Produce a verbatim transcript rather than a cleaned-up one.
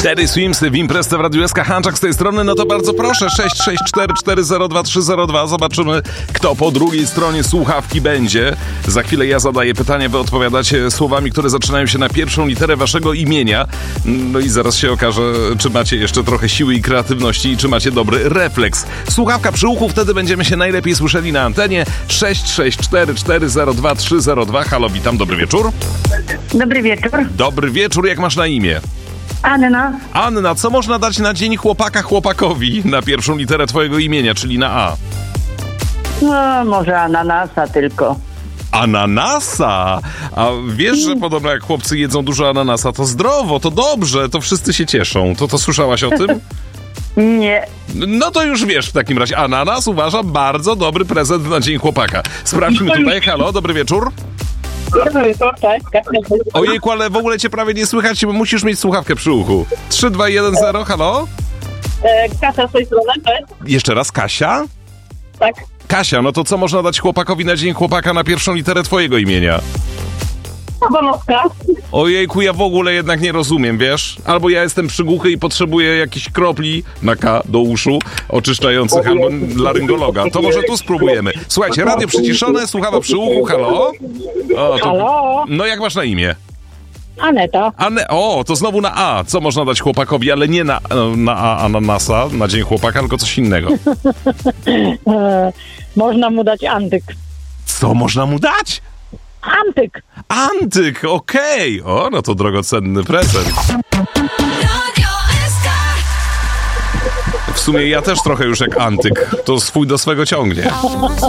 Teddy Swims w imprezce w Radiu S K. Hanczak z tej strony, no to bardzo proszę, sześć sześć cztery cztery zero dwa trzy zero dwa. Zobaczymy, kto po drugiej stronie słuchawki będzie. Za chwilę ja zadaję pytanie, wy odpowiadacie słowami, które zaczynają się na pierwszą literę waszego imienia. No i zaraz się okaże, czy macie jeszcze trochę siły i kreatywności i czy macie dobry refleks. Słuchawka przy uchu, wtedy będziemy się najlepiej słyszeli na antenie. sześć sześć cztery cztery zero dwa trzy zero dwa. Halo, witam, dobry wieczór. Dobry wieczór. Dobry wieczór, jak masz na imię? Anna. Anna, co można dać na dzień chłopaka chłopakowi na pierwszą literę twojego imienia, czyli na A? No, może ananasa tylko. Ananasa! A wiesz, że podobno jak chłopcy jedzą dużo ananasa, to zdrowo, to dobrze, to wszyscy się cieszą. To to słyszałaś o tym? Nie. No to już wiesz w takim razie. Ananas uważam bardzo dobry prezent na dzień chłopaka. Sprawdźmy tutaj. Halo, dobry wieczór. Ojejku, ale w ogóle cię prawie nie słychać, musisz mieć słuchawkę przy uchu. trzy dwa jeden zero, halo? E, Kasia z tej strony, cześć. Jeszcze raz, Kasia? Tak. Kasia, no to co można dać chłopakowi na dzień chłopaka na pierwszą literę twojego imienia? Bonoska. Ojejku, ja w ogóle jednak nie rozumiem, wiesz? Albo ja jestem przygłuchy i potrzebuję jakichś kropli na K do uszu oczyszczających, albo laryngologa. To może tu spróbujemy. Słuchajcie, radio przyciszone, słuchawa przy uchu, halo? O, to... Halo? No jak masz na imię? Aneta. Ane... O, to znowu na A. Co można dać chłopakowi, ale nie na, na A ananasa, na dzień chłopaka, tylko coś innego. E, można mu dać antyk. Co można mu dać? Antyk. Antyk, okej. Okay. O, no to drogocenny prezent. W sumie ja też trochę już jak antyk. To swój do swego ciągnie.